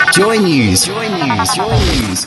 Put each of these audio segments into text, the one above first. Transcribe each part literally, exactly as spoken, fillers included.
Joy News. Joy News. Joy News.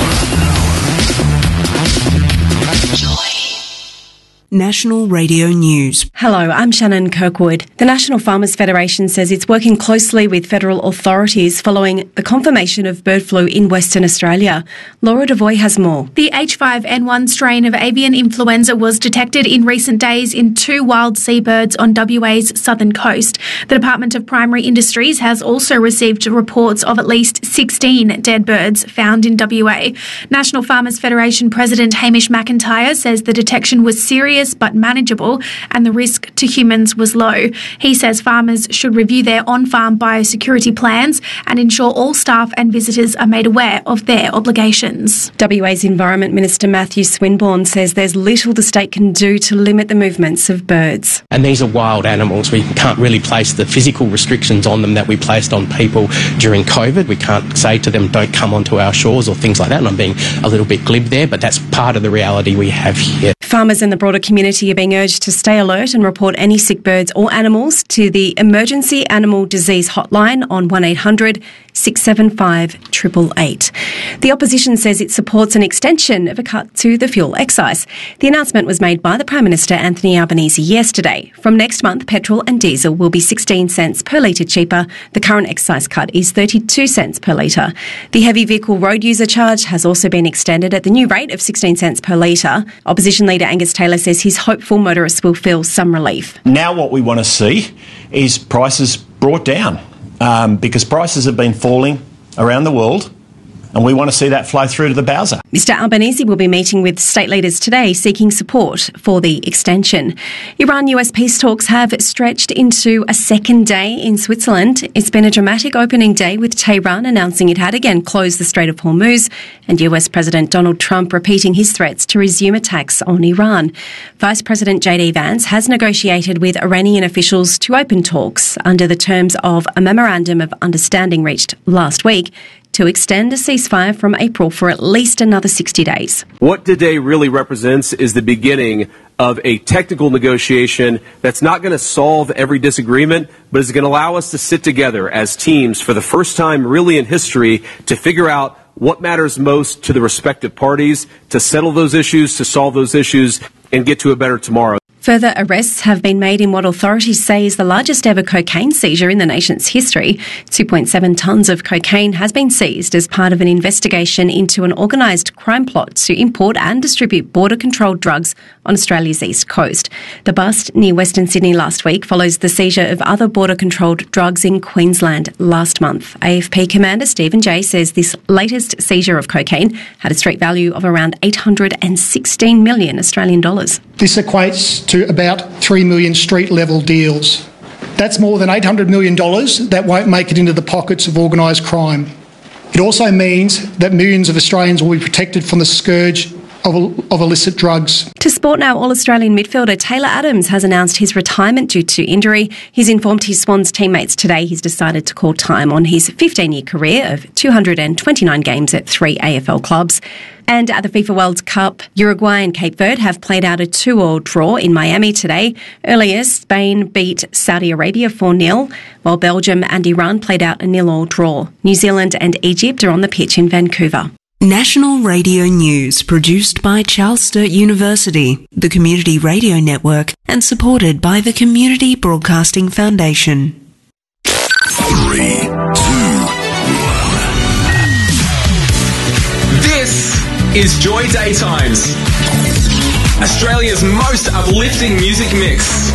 National Radio News. Hello, I'm Shannon Kirkwood. The National Farmers Federation says it's working closely with federal authorities following the confirmation of bird flu in Western Australia. Laura Devoy has more. The H five N one strain of avian influenza was detected in recent days in two wild seabirds on W A's southern coast. The Department of Primary Industries has also received reports of at least sixteen dead birds found in W A. National Farmers Federation President Hamish McIntyre says the detection was serious but manageable and the risk to humans was low. He says farmers should review their on-farm biosecurity plans and ensure all staff and visitors are made aware of their obligations. W A's Environment Minister Matthew Swinburne says there's little the state can do to limit the movements of birds. And these are wild animals. We can't really place the physical restrictions on them that we placed on people during COVID. We can't say to them, don't come onto our shores or things like that. And I'm being a little bit glib there, but that's part of the reality we have here. Farmers in the broader community are being urged to stay alert and report any sick birds or animals to the Emergency Animal Disease Hotline on one eight hundred six seven five eight eight eight. The opposition says it supports an extension of a cut to the fuel excise. The announcement was made by the Prime Minister Anthony Albanese yesterday. From next month, petrol and diesel will be sixteen cents per litre cheaper. The current excise cut is thirty-two cents per litre. The heavy vehicle road user charge has also been extended at the new rate of sixteen cents per litre. Opposition leader Angus Taylor says he's hopeful motorists will feel some relief. Now what we want to see is prices brought down um, because prices have been falling around the world. And we want to see that flow through to the Bowser. Mister Albanese will be meeting with state leaders today seeking support for the extension. Iran-U S peace talks have stretched into a second day in Switzerland. It's been a dramatic opening day with Tehran announcing it had again closed the Strait of Hormuz and U S President Donald Trump repeating his threats to resume attacks on Iran. Vice President J D Vance has negotiated with Iranian officials to open talks under the terms of a memorandum of understanding reached last week to extend a ceasefire from April for at least another sixty days. What today really represents is the beginning of a technical negotiation that's not going to solve every disagreement, but is going to allow us to sit together as teams for the first time really in history to figure out what matters most to the respective parties, to settle those issues, to solve those issues, and get to a better tomorrow. Further arrests have been made in what authorities say is the largest ever cocaine seizure in the nation's history. two point seven tonnes of cocaine has been seized as part of an investigation into an organised crime plot to import and distribute border-controlled drugs on Australia's east coast. The bust near Western Sydney last week follows the seizure of other border-controlled drugs in Queensland last month. A F P Commander Stephen Jay says this latest seizure of cocaine had a street value of around eight hundred sixteen million Australian dollars. This equates to about three million street-level deals. That's more than eight hundred million dollars that won't make it into the pockets of organised crime. It also means that millions of Australians will be protected from the scourge of, of illicit drugs. To sport now, All-Australian midfielder Taylor Adams has announced his retirement due to injury. He's informed his Swans teammates today he's decided to call time on his fifteen-year career of two hundred twenty-nine games at three A F L clubs. And at the FIFA World Cup, Uruguay and Cape Verde have played out a two-all draw in Miami today. Earlier, Spain beat Saudi Arabia four nil, while Belgium and Iran played out a nil-all draw. New Zealand and Egypt are on the pitch in Vancouver. National Radio News, produced by Charles Sturt University, the Community Radio Network, and supported by the Community Broadcasting Foundation. Three, two, This is Joy Daytimes, Australia's most uplifting music mix.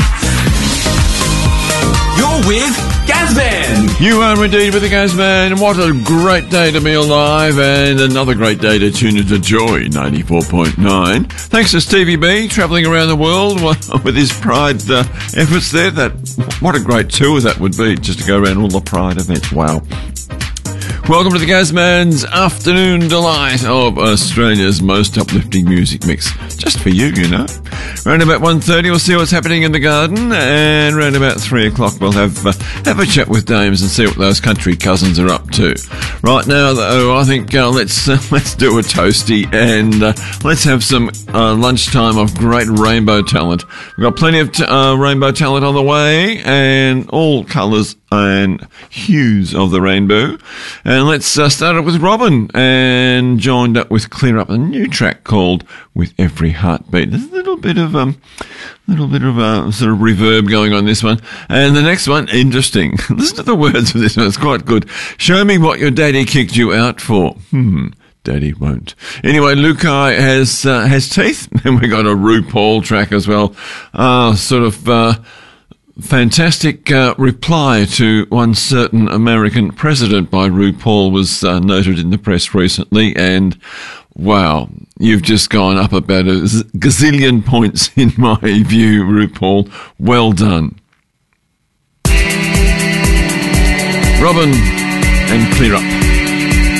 You're with Gazman. You are indeed with the Gazman. What a great day to be alive, and another great day to tune into Joy ninety-four point nine. Thanks to Stevie B, travelling around the world with his Pride uh, efforts there. That what a great tour that would be, just to go around all the Pride events. Wow. Welcome to the Gazman's Afternoon Delight of Australia's most uplifting music mix. Just for you, you know. Round about one thirty, we'll see what's happening in the garden, and round about three o'clock, we'll have uh, have a chat with Dames and see what those country cousins are up to. Right now, though, I think uh, let's uh, let's do a toasty, and uh, let's have some uh, lunchtime of great rainbow talent. We've got plenty of t- uh, rainbow talent on the way, and all colours and hues of the rainbow. And let's uh, start it with Robin, and joined up with Clear Up, a new track called With Every Heartbeat. There's a little bit of um, little bit of uh, sort of reverb going on this one. And the next one, interesting. Listen to the words of this one, it's quite good. Show me what your daddy kicked you out for. Hmm. Daddy won't. Anyway, Lukai has uh, has teeth, and we got a RuPaul track as well. Uh, sort of uh, fantastic uh, reply to one certain American president by RuPaul was uh, noted in the press recently, and wow, you've just gone up about a gazillion points in my view, RuPaul. Well done. Robin and Clear Up.